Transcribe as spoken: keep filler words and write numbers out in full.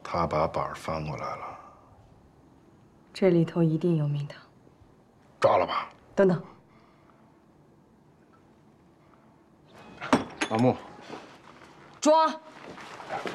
他把板翻过来了， 这里头一定有名堂。 抓了吧。 等等， 阿木， 抓！